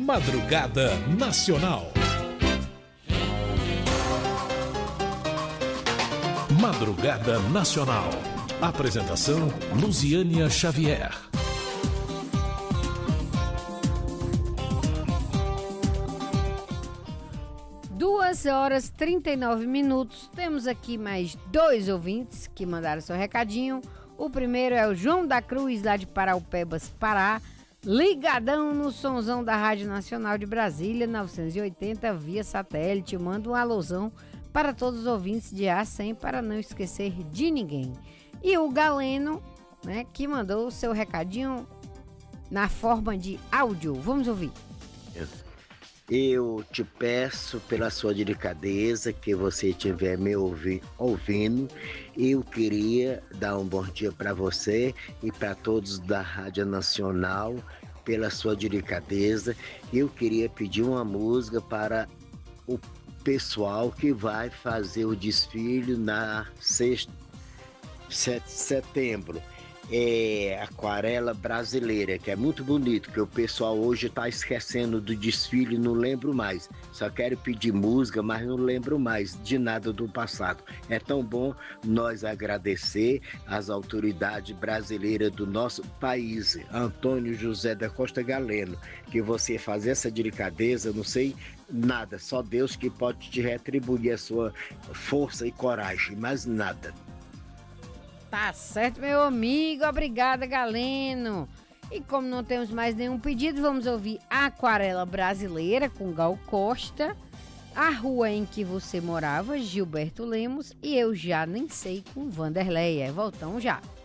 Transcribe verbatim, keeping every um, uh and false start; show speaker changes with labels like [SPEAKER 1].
[SPEAKER 1] Madrugada Nacional. Madrugada Nacional. Apresentação Luziânia Xavier.
[SPEAKER 2] Duas horas e trinta e nove minutos. Temos aqui mais dois ouvintes que mandaram seu recadinho. O primeiro é o João da Cruz, lá de Paraupebas, Pará. Ligadão no sonzão da Rádio Nacional de Brasília, novecentos e oitenta, via satélite. Manda um alusão para todos os ouvintes de A cem, para não esquecer de ninguém. E o Galeno, né, que mandou o seu recadinho na forma de áudio. Vamos ouvir.
[SPEAKER 3] Eu te peço, pela sua delicadeza, que você estiver me ouvi, ouvindo, eu queria dar um bom dia para você e para todos da Rádio Nacional, pela sua delicadeza. Eu queria pedir uma música para o pessoal que vai fazer o desfile na sexta, sete de setembro. É Aquarela Brasileira, que é muito bonito, que o pessoal hoje está esquecendo do desfile, não lembro mais. Só quero pedir música, mas não lembro mais de nada do passado. É tão bom nós agradecer às autoridades brasileiras do nosso país, Antônio José da Costa Galeno, que você faz essa delicadeza, não sei nada, só Deus que pode te retribuir a sua força e coragem, mais nada.
[SPEAKER 2] Tá certo, meu amigo. Obrigada, Galeno. E como não temos mais nenhum pedido, vamos ouvir Aquarela Brasileira com Gal Costa, A Rua em que Você Morava, Gilberto Lemos, e Eu Já Nem Sei com Vanderleia. Voltamos já.